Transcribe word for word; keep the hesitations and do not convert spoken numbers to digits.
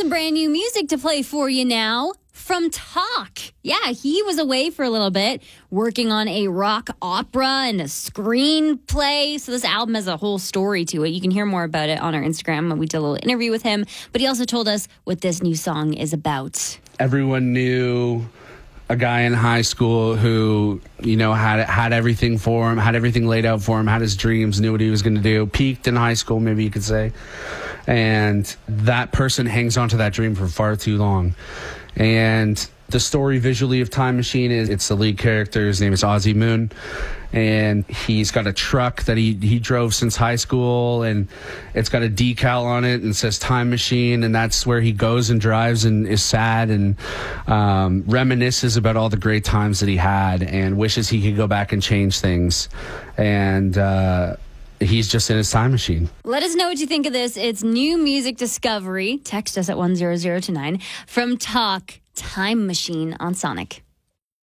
some brand new music to play for you now from Talk. Yeah, he was away for a little bit working on a rock opera and a screenplay. So this album has a whole story to it. You can hear more about it on our Instagram. We did a little interview with him, but he also told us what this new song is about. Everyone knew a guy in high school who, you know, had had everything for him, had everything laid out for him, had his dreams, knew what he was going to do, peaked in high school, maybe you could say. And that person hangs on to that dream for far too long. And the story visually of Time Machine is it's the lead character. His name is Ozzy Moon. And he's got a truck that he, he drove since high school, and it's got a decal on it and says Time Machine, and that's where he goes and drives and is sad and um, reminisces about all the great times that he had and wishes he could go back and change things. And uh, he's just in his time machine. Let us know what you think of this. It's new music discovery. Text us at one zero zero two nine from Talk, Time Machine on Sonic.